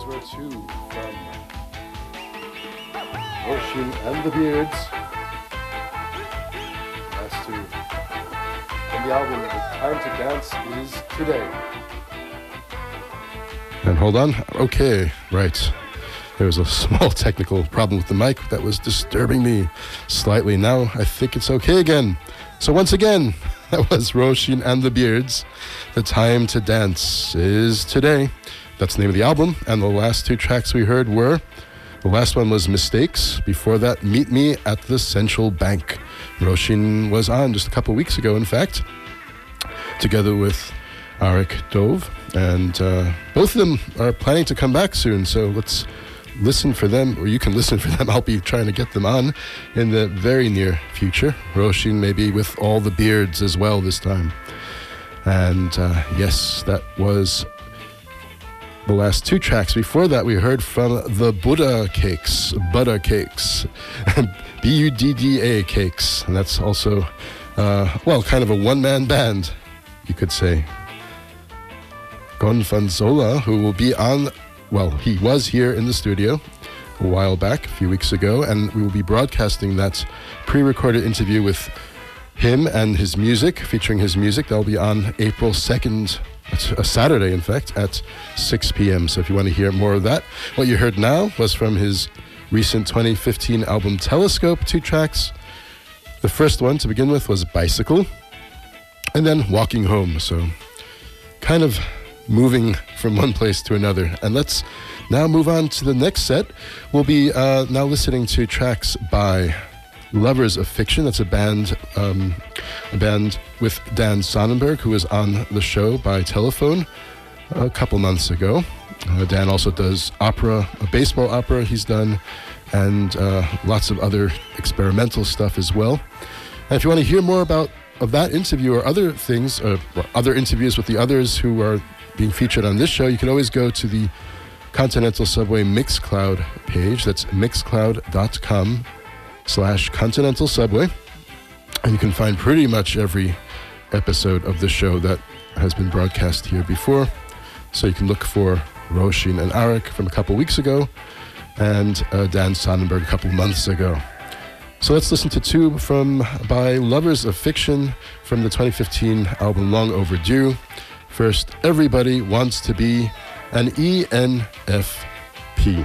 were two from Róisín and the Beards. Last two from the album The Time to Dance Is Today. And hold on. Okay, right. There was a small technical problem with the mic that was disturbing me slightly. Now I think it's okay again. So once again, that was Róisín and the Beards. The Time to Dance Is Today. That's the name of the album. And the last two tracks we heard were, the last one was Mistakes. Before that, Meet Me at the Central Bank. Róisín was on just a couple weeks ago, in fact, together with Arik Dove. And both of them are planning to come back soon. So let's listen for them, or you can listen for them. I'll be trying to get them on in the very near future. Róisín maybe with all the Beards as well this time. And yes, that was the last two tracks. Before that, we heard from the Buddha Cakes, Butter Cakes, Budda Cakes. And that's also, kind of a one-man band, you could say. Gonfanzola, who will be on, he was here in the studio a while back, a few weeks ago, and we will be broadcasting that pre-recorded interview with him and his music, featuring his music. That'll be on April 2nd, a Saturday, in fact, at 6 p.m. So if you want to hear more of that, what you heard now was from his recent 2015 album Telescope, two tracks. The first one, to begin with, was Bicycle, and then Walking Home. So kind of moving from one place to another. And let's now move on to the next set. We'll be now listening to tracks by Lovers of Fiction. That's a band with Dan Sonnenberg, who was on the show by telephone a couple months ago. Dan also does opera, a baseball opera he's done, and lots of other experimental stuff as well. And if you want to hear more of that interview or other things, or other interviews with the others who are being featured on this show, you can always go to the Continental Subway Mixcloud page. That's mixcloud.com/Continental Subway. And you can find pretty much every episode of the show that has been broadcast here before. So you can look for Róisín and Arik from a couple weeks ago, and Dan Sonnenberg a couple months ago. So let's listen to two by Lovers of Fiction from the 2015 album Long Overdue. First, Everybody Wants to Be an ENFP.